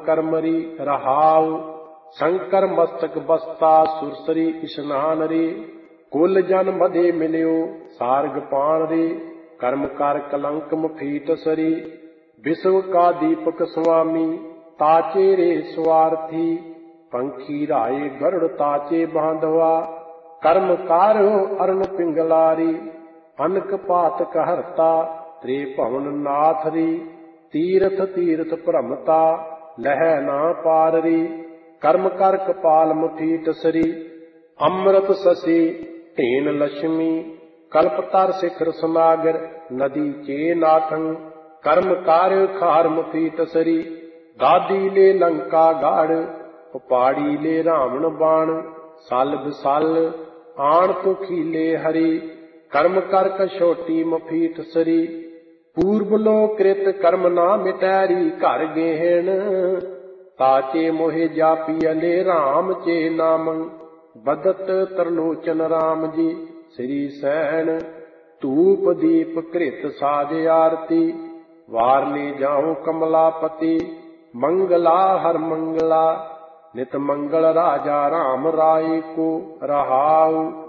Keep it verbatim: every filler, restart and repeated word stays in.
कर्मरी रहाव। शंकर मस्तक बसता सुरसरी इशनान रे। कुल जन मधे मिल्यो सारग पान रे। कर्म कर कलंक मुफीट सरी। विश्व का दीपक स्वामी ताचे रे स्वार्थी। पंखी राय गरुड़ ताचे बांधवा। कर्म कार्यो अरुण पिंगलारी। अनक पात कहरता त्रे भवन नाथ री। तीर्थ तीर्थ भ्रमता लह ना पार री। कर्म कर कपाल मुठीट सरी। अमृत ससी ढेन लक्ष्मी। कल्पतर शिखर समागर नदी चे नाथं। कर्म कार्य खार मुठीट सरी। दादी ले लंका गाड़ उपाड़ी ले रावण बाण। साल बिसाल आण तो खीले हरी। कर्म कर कछोटी मुफीट सरी। पूर्व लो कृत कर्म ना मिटैरी घर गेहन। ताचे मोहे जापियले राम चे नामं। बदत तरलोचन राम जी श्री सैन। धूप दीप कृत साज आरती। वारने जाऊं कमलापति। मंगला हर मंगला नित मंगल राजा राम राय को रहाऊ।